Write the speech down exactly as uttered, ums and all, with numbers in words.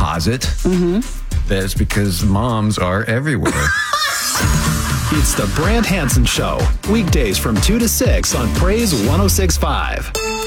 closet. Mm-hmm. That's because moms are everywhere. It's the Brant Hansen Show. Weekdays from two to six on Praise one oh six point five.